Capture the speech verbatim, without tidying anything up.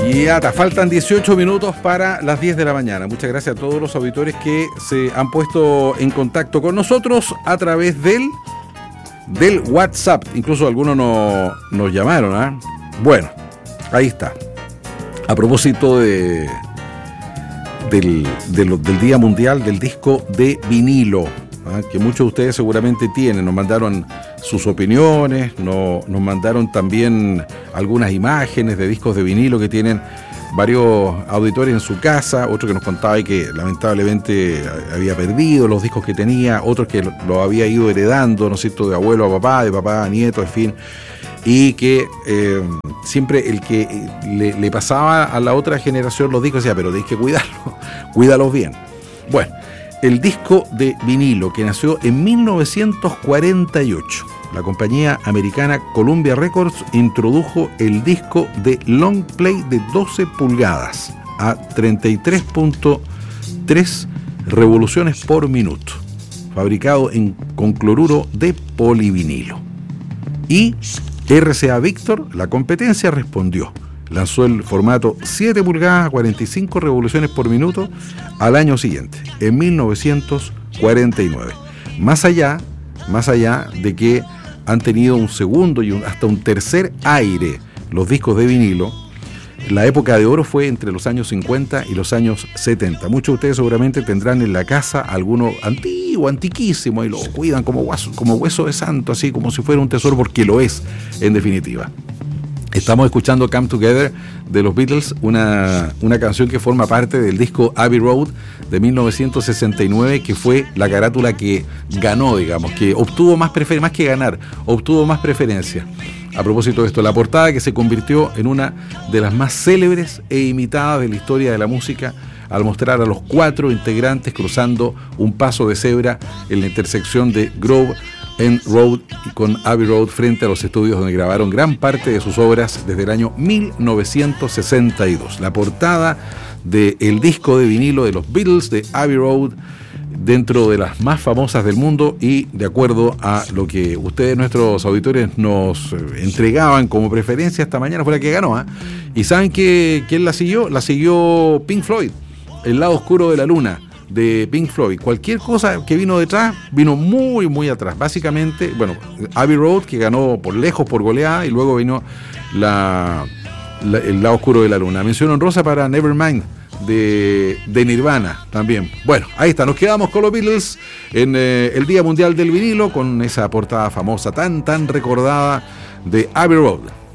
Ya, te faltan dieciocho minutos para las diez de la mañana. Muchas gracias a todos los auditores que se han puesto en contacto con nosotros a través del, del WhatsApp. Incluso algunos no, nos llamaron, ¿eh? Bueno, ahí está. A propósito de, del, de lo, del Día Mundial del Disco de Vinilo, ¿eh? Que muchos de ustedes seguramente tienen. Nos mandaron sus opiniones, no, nos mandaron también algunas imágenes de discos de vinilo que tienen varios auditores en su casa, otro que nos contaba que lamentablemente había perdido los discos que tenía, otros que los había ido heredando, ¿no es cierto?, de abuelo a papá, de papá a nieto, en fin, y que eh, siempre el que le, le pasaba a la otra generación los discos decía, pero tenéis que cuidarlos, cuídalos bien. Bueno, el disco de vinilo que nació en mil novecientos cuarenta y ocho. La compañía americana Columbia Records introdujo el disco de long play de doce pulgadas a treinta y tres punto tres revoluciones por minuto, fabricado en, con cloruro de polivinilo. Y R C A Victor, la competencia, respondió. Lanzó el formato siete pulgadas a cuarenta y cinco revoluciones por minuto al año siguiente, en mil novecientos cuarenta y nueve. Más allá, más allá de que han tenido un segundo y un, hasta un tercer aire los discos de vinilo, la época de oro fue entre los años cincuenta y los años setenta. Muchos de ustedes seguramente tendrán en la casa alguno antiguo, antiquísimo, y lo cuidan como hueso, como hueso de santo, así como si fuera un tesoro, porque lo es, en definitiva. Estamos escuchando Come Together de los Beatles, una, una canción que forma parte del disco Abbey Road de mil novecientos sesenta y nueve, que fue la carátula que ganó, digamos, que obtuvo más preferencia, más que ganar, obtuvo más preferencia. A propósito de esto, la portada que se convirtió en una de las más célebres e imitadas de la historia de la música, al mostrar a los cuatro integrantes cruzando un paso de cebra en la intersección de Grove End Road y con Abbey Road frente a los estudios donde grabaron gran parte de sus obras desde el año mil novecientos sesenta y dos. La portada del disco de vinilo de los Beatles de Abbey Road, dentro de las más famosas del mundo, y de acuerdo a lo que ustedes, nuestros auditores, nos entregaban como preferencia esta mañana, fue la que ganó, ¿eh? ¿Y saben que, quién la siguió? La siguió Pink Floyd, El lado oscuro de la luna, de Pink Floyd. Cualquier cosa que vino detrás, vino muy, muy atrás. Básicamente, bueno, Abbey Road, que ganó por lejos, por goleada, y luego vino la, la, El lado oscuro de la luna. Mención honrosa para Nevermind, de, de Nirvana también. Bueno, ahí está, nos quedamos con los Beatles en eh, el Día Mundial del Vinilo, con esa portada famosa, tan, tan recordada, de Abbey Road.